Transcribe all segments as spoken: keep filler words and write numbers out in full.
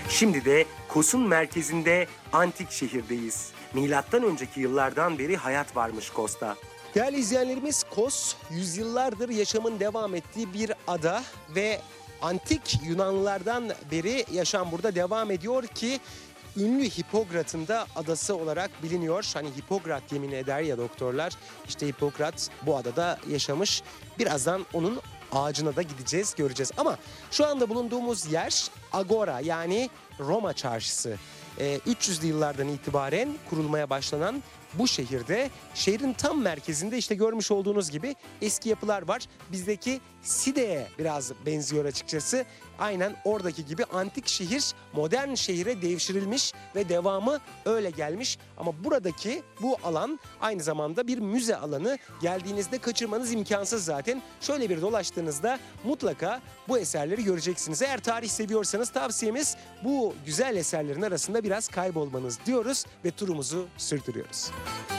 Şimdi de Kos'un merkezinde antik şehirdeyiz. Milattan önceki yıllardan beri hayat varmış Kos'ta. Değerli izleyenlerimiz, Kos yüzyıllardır yaşamın devam ettiği bir ada ve antik Yunanlılardan beri yaşam burada devam ediyor ki ünlü Hipokrat'ın da adası olarak biliniyor. Hani Hipokrat yemin eder ya doktorlar, işte Hipokrat bu adada yaşamış. Birazdan onun ağacına da gideceğiz, göreceğiz. Ama şu anda bulunduğumuz yer Agora, yani Roma çarşısı. Ee, üç yüzlü yıllardan itibaren kurulmaya başlanan bu şehirde, şehrin tam merkezinde işte görmüş olduğunuz gibi eski yapılar var. Bizdeki Side'ye biraz benziyor açıkçası. Aynen oradaki gibi antik şehir modern şehire devşirilmiş ve devamı öyle gelmiş. Ama buradaki bu alan aynı zamanda bir müze alanı. Geldiğinizde kaçırmanız imkansız zaten. Şöyle bir dolaştığınızda mutlaka bu eserleri göreceksiniz. Eğer tarih seviyorsanız tavsiyemiz bu güzel eserlerin arasında biraz kaybolmanız diyoruz ve turumuzu sürdürüyoruz.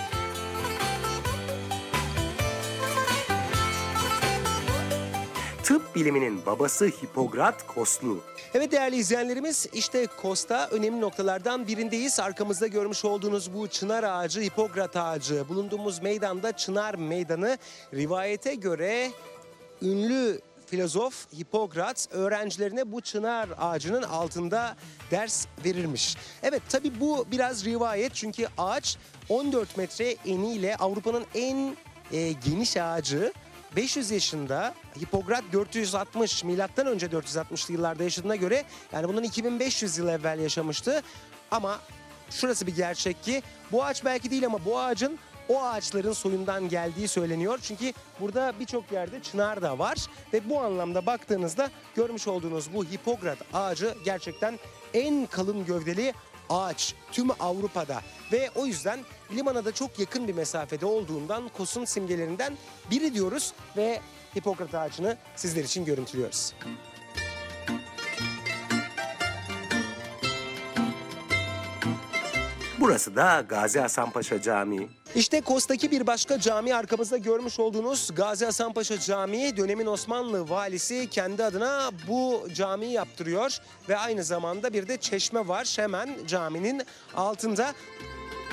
Tıp biliminin babası Hipokrat Koslu. Evet değerli izleyenlerimiz, işte Kos'ta önemli noktalardan birindeyiz. Arkamızda görmüş olduğunuz bu çınar ağacı, Hipokrat ağacı. Bulunduğumuz meydanda Çınar Meydanı. Rivayete göre ünlü filozof Hipokrat öğrencilerine bu çınar ağacının altında ders verirmiş. Evet, tabii bu biraz rivayet, çünkü ağaç on dört metre eniyle Avrupa'nın en e, geniş ağacı. beş yüz yaşında, Hipokrat dört yüz altmış, milattan önce dört yüz altmışlı yıllarda yaşadığına göre, yani bundan iki bin beş yüz yıl evvel yaşamıştı. Ama şurası bir gerçek ki bu ağaç belki değil ama bu ağacın o ağaçların soyundan geldiği söyleniyor. Çünkü burada birçok yerde çınar da var ve bu anlamda baktığınızda görmüş olduğunuz bu Hipokrat ağacı gerçekten en kalın gövdeli ağaç tüm Avrupa'da ve o yüzden limana da çok yakın bir mesafede olduğundan Kos'un simgelerinden biri diyoruz ve Hipokrat ağacını sizler için görüntülüyoruz. Burası da Gazi Hasan Paşa Camii. İşte Kos'taki bir başka cami, arkamızda görmüş olduğunuz Gazi Hasan Paşa Camii. Dönemin Osmanlı valisi kendi adına bu camiyi yaptırıyor ve aynı zamanda bir de çeşme var hemen caminin altında.